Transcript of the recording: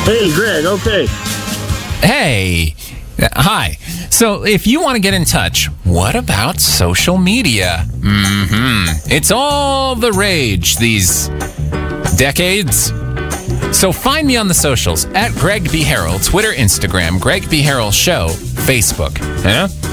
Hey, Greg, okay. Hey. Hi. So if you want to get in touch, what about social media? It's all the rage these decades. So find me on the socials at Greg B. Harrell, Twitter, Instagram, Greg B. Harrell Show, Facebook.